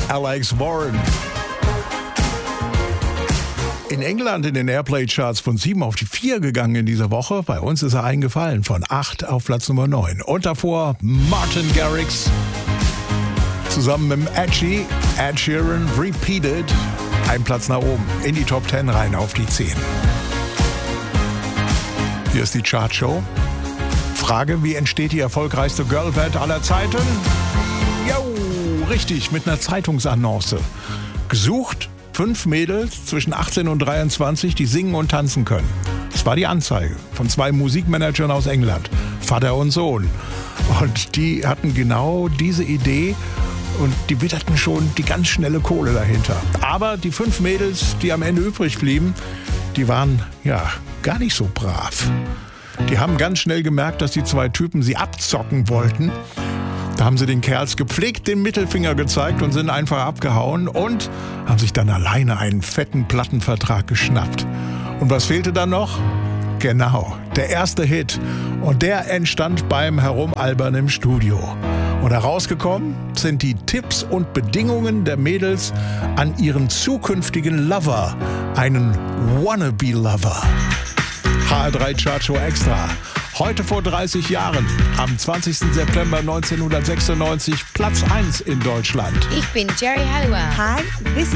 Alex Warren. In England in den Airplay-Charts von 7 auf die 4 gegangen in dieser Woche. Bei uns ist er eingefallen von 8 auf Platz Nummer 9. Und davor Martin Garrix zusammen mit Edgy, Ed Sheeran, Repeated. Ein Platz nach oben, in die Top 10 rein auf die 10. Hier ist die Chartshow. Frage, wie entsteht die erfolgreichste Girlband aller Zeiten? Jo, richtig, mit einer Zeitungsannonce. Gesucht 5 Mädels zwischen 18 und 23, die singen und tanzen können. Das war die Anzeige von 2 Musikmanagern aus England, Vater und Sohn. Und die hatten genau diese Idee und die witterten schon die ganz schnelle Kohle dahinter. Aber die 5 Mädels, die am Ende übrig blieben, die waren ja gar nicht so brav. Die haben ganz schnell gemerkt, dass die 2 Typen sie abzocken wollten. Da haben sie den Kerls gepflegt den Mittelfinger gezeigt und sind einfach abgehauen und haben sich dann alleine einen fetten Plattenvertrag geschnappt. Und was fehlte dann noch? Genau, der erste Hit. Und der entstand beim Herumalbern im Studio. Und herausgekommen sind die Tipps und Bedingungen der Mädels an ihren zukünftigen Lover, einen Wannabe-Lover. HR3 Chartshow Extra. Heute vor 30 Jahren, am 20. September 1996, Platz 1 in Deutschland. Ich bin Jerry Halliwell. Hi, this